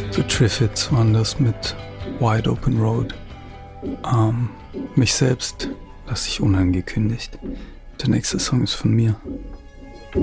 The Triffids waren das mit Wide Open Road. Mich selbst lasse ich unangekündigt. Der nächste Song ist von mir.